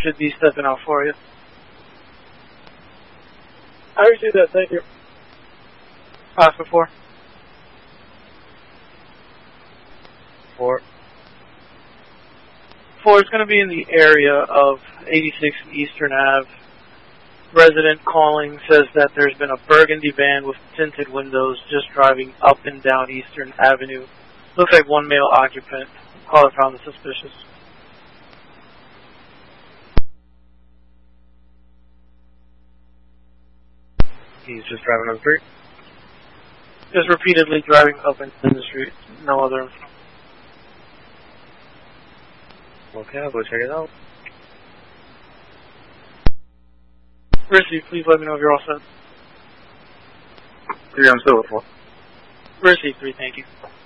should be stepping out for you. I received that, thank you. Oscar 4. 4. 4 is going to be in the area of 86 Eastern Ave. Resident calling says that there's been a burgundy van with tinted windows just driving up and down Eastern Avenue. Looks like one male occupant. Caller found the suspicious. He's just driving on the street? Just repeatedly driving up and down the street. No other. Okay, I'll go check it out. Rissy, please let me know if you're all set. 3, I'm still at 4. Rissy, 3, thank you.